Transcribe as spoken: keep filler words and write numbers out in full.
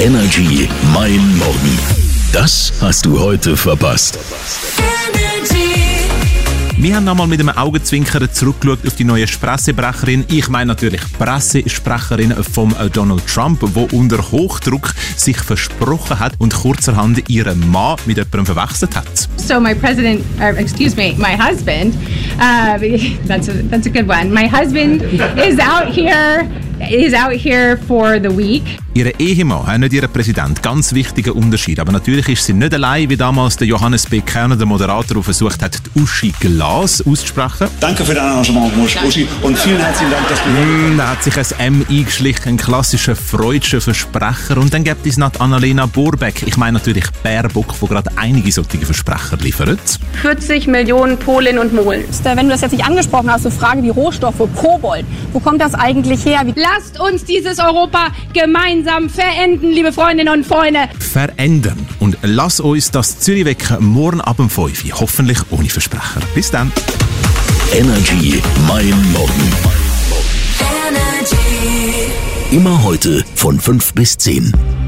Energy Mein Morgen. Das hast du heute verpasst. Wir haben nochmal mit einem Augenzwinkern zurückgeschaut auf die neue Pressesprecherin. Ich meine natürlich Pressesprecherin von Donald Trump, die unter Hochdruck sich versprochen hat und kurzerhand ihren Mann mit jemandem verwechselt hat. So my president, uh, excuse me, my husband, uh, that's a, that's a good one. My husband is out here, is out here for the week. Ihr Ehemann, äh, nicht ihr Präsident, ganz wichtiger Unterschied. Aber natürlich ist sie nicht allein, wie damals der Johannes B. Kerner, der Moderator, der versucht hat, die Uschi Glas auszusprechen. Danke für dein Engagement, Uschi, und vielen herzlichen Dank, dass du... Mm, da hat sich ein M eingeschlichen, ein klassischer freudscher Versprecher. Und dann gibt es noch Annalena Baerbock. Ich meine natürlich Baerbock, die gerade einige solche Versprecher liefert. vierzig Millionen Polinnen und Molen. Wenn du das jetzt nicht angesprochen hast, so Fragen wie Rohstoffe, Kobold, wo kommt das eigentlich her? Wie Lasst uns dieses Europa gemeinsam verenden, liebe Freundinnen und Freunde. Verändern. Und lass uns das Zürich wecken morgen ab um fünf Uhr. Hoffentlich ohne Versprecher. Bis dann. Energy Mein Morgen. Immer heute von fünf bis zehn.